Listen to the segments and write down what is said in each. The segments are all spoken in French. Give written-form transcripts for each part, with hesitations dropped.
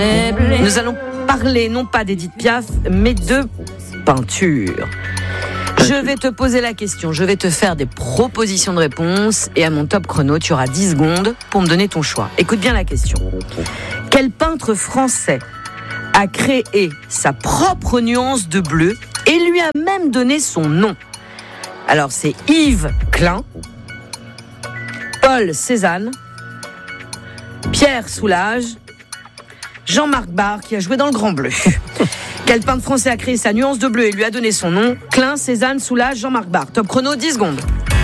Nous allons parler non pas d'Edith Piaf, mais de peinture. Je vais te poser la question, je vais te faire des propositions de réponse et à mon top chrono, tu auras 10 secondes pour me donner ton choix. Écoute bien la question. Quel peintre français a créé sa propre nuance de bleu et lui a même donné son nom? Alors c'est Yves Klein, Paul Cézanne, Pierre Soulages, Jean-Marc Barre qui a joué dans le Grand Bleu. Quel peintre français a créé sa nuance de bleu et lui a donné son nom? Klein, Cézanne, Soulages, Jean-Marc Barre. Top chrono, 10 secondes.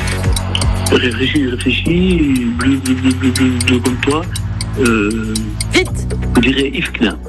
Réfléchis, bleu comme toi. Vite. Je dirais Yves Klein.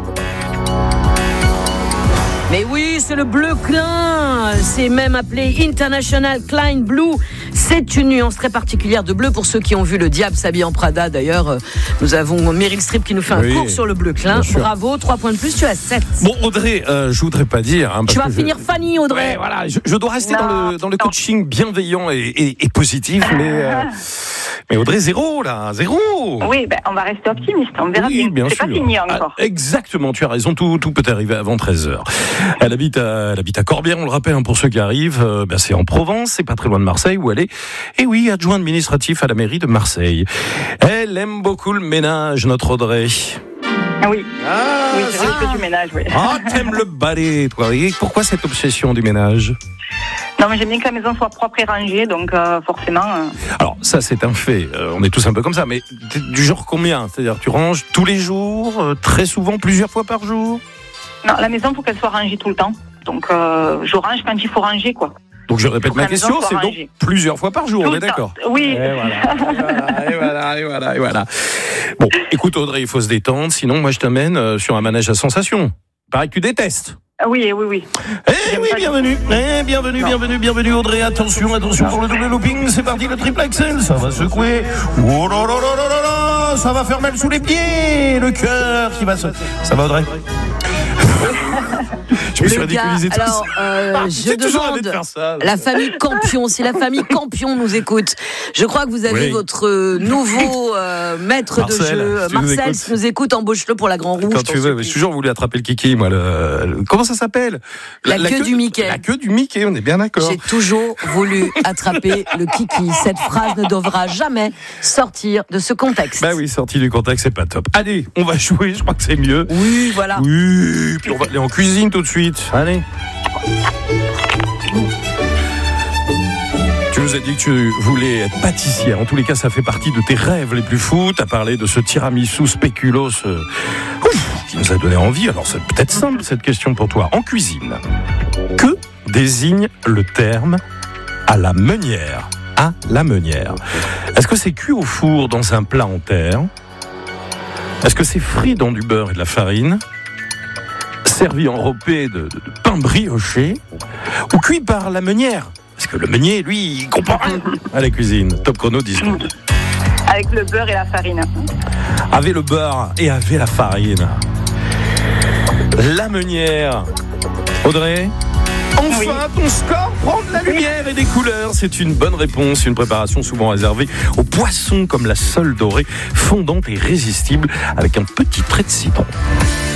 Mais oui, c'est le bleu Klein. C'est même appelé International Klein Blue. C'est une nuance très particulière de bleu pour ceux qui ont vu Le Diable s'habiller en Prada. D'ailleurs, nous avons Meryl Streep qui nous fait un cours sur le bleu Klein. Bravo, 3 points de plus, tu as 7. Bon, Audrey, je voudrais pas dire... tu vas finir Fanny, Audrey. Ouais, voilà, je dois rester dans le coaching bienveillant et positif, mais Audrey, 0, là, 0. Oui, on va rester optimiste, on verra bien. C'est pas fini encore. Exactement, tu as raison, tout peut arriver avant 13h. Elle habite à Corbière, on le rappelle, pour ceux qui arrivent, c'est en Provence, c'est pas très loin de Marseille où elle est. Et oui, adjoint administratif à la mairie de Marseille. Elle aime beaucoup le ménage, notre Audrey. Oui, c'est vrai que je fais du ménage, oui. Ah, t'aimes le balai, toi. Et pourquoi cette obsession du ménage ? Non, mais j'aime bien que la maison soit propre et rangée, donc forcément... Alors, ça, c'est un fait. On est tous un peu comme ça, mais du genre combien ? C'est-à-dire, tu ranges tous les jours, très souvent, plusieurs fois par jour ? Non, la maison, il faut qu'elle soit rangée tout le temps. Donc, je range quand il faut ranger, quoi. Donc, je répète ma question, c'est donc plusieurs fois par jour, tout on est d'accord ? Oui. Et voilà. Bon, écoute, Audrey, il faut se détendre, sinon, moi, je t'amène sur un manège à sensations. Pareil que tu détestes. Oui. Bienvenue Audrey, attention pour le double looping, c'est parti, le triple axel, ça va secouer, oh là là, ça va faire mal sous les pieds, le cœur qui va se... Ça va Audrey? Je me suis ridiculisé tout alors, je demande la famille Campion, si la famille Campion nous écoute, je crois que vous avez votre nouveau maître de jeu, Marcel, si nous écoute, embauche-le pour la Grand Rouge. Quand tu veux, j'ai toujours voulu attraper le kiki, moi, comment ça s'appelle? La queue du Mickey. La queue du Mickey, on est bien d'accord. J'ai toujours voulu attraper le kiki. Cette phrase ne devra jamais sortir de ce contexte. Bah oui, sorti du contexte, c'est pas top. Allez, on va jouer, je crois que c'est mieux. Oui, voilà. Oui, puis on va aller en cuisine tout de suite. Allez. Tu nous as dit que tu voulais être pâtissière. En tous les cas, ça fait partie de tes rêves les plus fous. Tu as parlé de ce tiramisu spéculoos qui nous a donné envie. Alors, c'est peut-être simple, cette question pour toi. En cuisine, que désigne le terme à la meunière? À la meunière. Est-ce que c'est cuit au four dans un plat en terre? Est-ce que c'est frit dans du beurre et de la farine? Servi enrobé de pain brioché? Ou cuit par la meunière? Parce que le meunier, lui, il comprend rien à la cuisine. Top chrono, 10 secondes. Avec le beurre et la farine. Avec le beurre et avec la farine. La meunière. Audrey? Enfin, ton score prend de la lumière et des couleurs. C'est une bonne réponse, une préparation souvent réservée aux poissons comme la sole dorée, fondante et irrésistible avec un petit trait de citron.